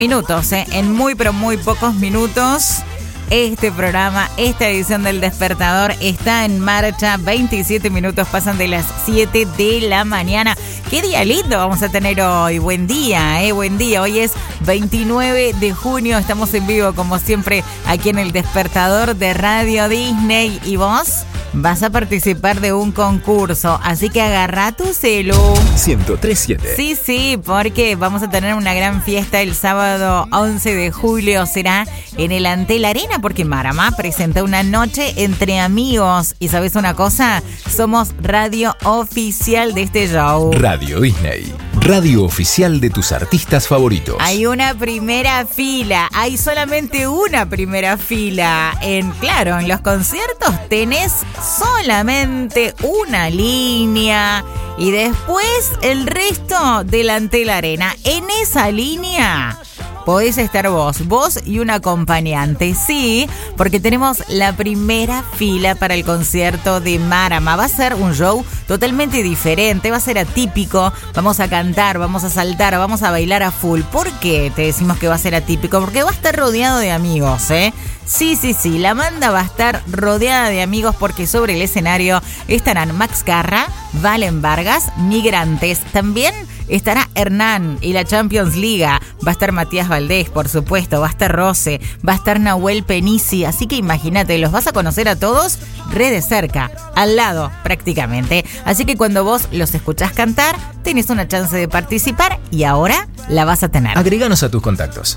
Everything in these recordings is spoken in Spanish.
minutos, en muy pero muy pocos minutos. Este programa, esta edición del Despertador está en marcha. 27 minutos pasan de las 7 de la mañana. Qué día lindo vamos a tener hoy. Buen día, buen día. Hoy es 29 de junio. Estamos en vivo como siempre aquí en el Despertador de Radio Disney. ¿Y vos? Vas a participar de un concurso, así que agarra tu celu. 103.7. Sí, porque vamos a tener una gran fiesta el sábado 11 de julio. Será en el Antel Arena, porque Marama presenta una noche entre amigos. ¿Y sabes una cosa? Somos radio oficial de este show. Radio Disney, radio oficial de tus artistas favoritos. Hay una primera fila, hay solamente una primera fila. En los conciertos tenés solamente una línea y después el resto del Antel Arena. En esa línea podés estar vos y un acompañante, sí, porque tenemos la primera fila para el concierto de Marama. Va a ser un show totalmente diferente, va a ser atípico, vamos a cantar, vamos a saltar, vamos a bailar a full. ¿Por qué te decimos que va a ser atípico? Porque va a estar rodeado de amigos, Sí, la banda va a estar rodeada de amigos porque sobre el escenario estarán Max Carra, Valen Vargas, Migrantes, también estará Hernán y la Champions League, va a estar Matías Valdés, por supuesto, va a estar Rose, va a estar Nahuel Penisi, así que imagínate, los vas a conocer a todos re de cerca, al lado prácticamente, así que cuando vos los escuchás cantar, tenés una chance de participar y ahora la vas a tener. Agreganos a tus contactos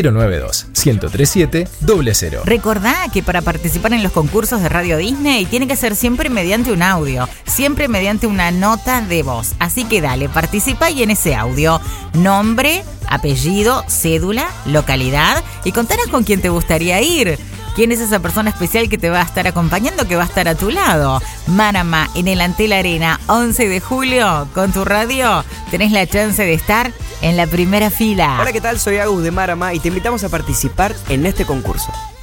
092-1037-00. Recordá que para participar en los concursos de Radio Disney tiene que ser siempre mediante un audio, siempre mediante una nota de voz, así que dale, participa y en ese audio, nombre, apellido, cédula, localidad y contanos con quién te gustaría ir. ¿Quién es esa persona especial que te va a estar acompañando, que va a estar a tu lado? Marama en el Antel Arena, 11 de julio, con tu radio tenés la chance de estar en la primera fila. Hola, ¿qué tal? Soy Agus de Marama y te invitamos a participar en este concurso.